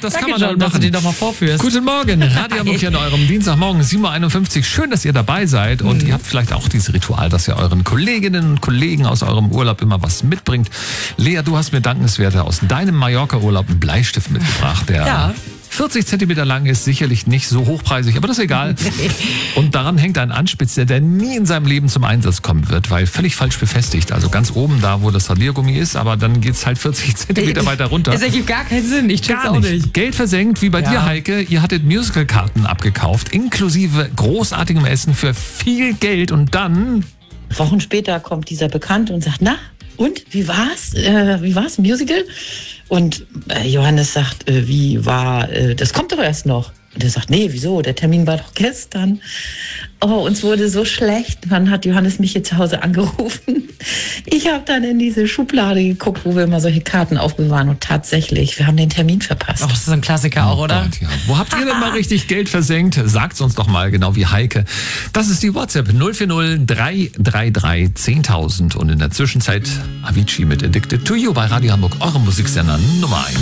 das Danke, kann man John, dann dass du machen. den doch mal vorführst. Guten Morgen, Radio Hamburg hier an eurem Dienstagmorgen, 7.51 Uhr. Schön, dass ihr dabei seid und ihr habt vielleicht auch dieses Ritual, dass ihr euren Kolleginnen und Kollegen aus eurem Urlaub immer was mitbringt. Lea, du hast mir dankenswerter aus deinem Mallorca-Urlaub einen Bleistift mitgebracht, der... Ja. 40 Zentimeter lang ist, sicherlich nicht so hochpreisig, aber das ist egal. Und daran hängt ein Anspitzer, der nie in seinem Leben zum Einsatz kommen wird, weil völlig falsch befestigt. Also ganz oben da, wo das Radiergummi ist, aber dann geht's halt 40 Zentimeter weiter runter. Das ergibt gar keinen Sinn. Ich check's Gar auch nicht. nicht. Geld versenkt, wie bei dir, Heike. Ihr hattet Musicalkarten abgekauft, inklusive großartigem Essen für viel Geld und dann... Wochen später kommt dieser Bekannte und sagt, na, und, wie war's? Wie war's, Musical? Und Johannes sagt, wie war, das kommt doch erst noch. Und er sagt, nee, wieso? Der Termin war doch gestern. Oh, uns wurde so schlecht. Wann hat Johannes mich hier zu Hause angerufen? Ich habe dann in diese Schublade geguckt, wo wir immer solche Karten aufbewahren. Und tatsächlich, wir haben den Termin verpasst. Ach, das ist ein Klassiker auch, oder? Gott, ja. Wo habt ihr denn mal richtig Geld versenkt? Sagt's uns doch mal, genau wie Heike. Das ist die WhatsApp 040 333 10.000 und in der Zwischenzeit Avicii mit Addicted to You bei Radio Hamburg, eurem Musiksender Nummer 1.